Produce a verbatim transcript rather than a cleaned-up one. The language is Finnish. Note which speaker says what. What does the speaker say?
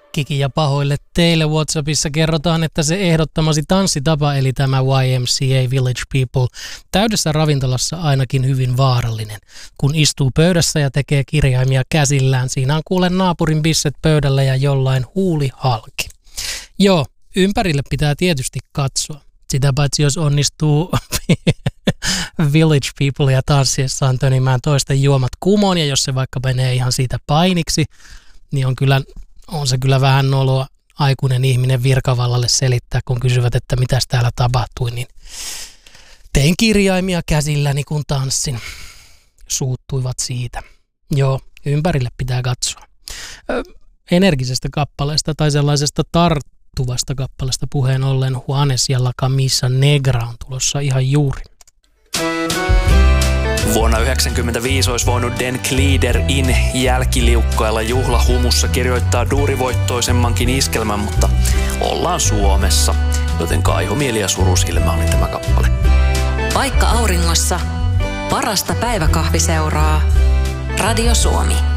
Speaker 1: Kiki ja pahoille teille. WhatsAppissa kerrotaan, että se ehdottamasi tanssitapa, eli tämä Y M C A Village People, täydessä ravintolassa ainakin hyvin vaarallinen. Kun istuu pöydässä ja tekee kirjaimia käsillään, siinä on kuulen naapurin bisset pöydällä ja jollain huuli halki. Joo, ympärille pitää tietysti katsoa. Sitä paitsi jos onnistuu Village People ja tanssiessaan tönimään toisten juomat kumoon, ja jos se vaikka menee ihan siitä painiksi, niin on, kyllä, on se kyllä vähän noloa aikuinen ihminen virkavallalle selittää, kun kysyvät, että mitäs täällä tapahtui, niin tein kirjaimia käsilläni, kun tanssin. Suuttuivat siitä. Joo, ympärille pitää katsoa. Ö, energisestä kappaleesta tai sellaisesta tarttuvasta kappaleesta puheen ollen Juanes ja La Camisa Negra on tulossa ihan juuri.
Speaker 2: Vuonna yhdeksänkymmentäviisi olisi voinut Den Glider in jälkiliukkailla juhlahumussa kirjoittaa duurivoittoisemmankin iskelmän, mutta ollaan Suomessa, joten kaihomieli ja surusilmä oli tämä kappale.
Speaker 3: Vaikka auringossa, parasta päiväkahviseuraa. Radio Suomi.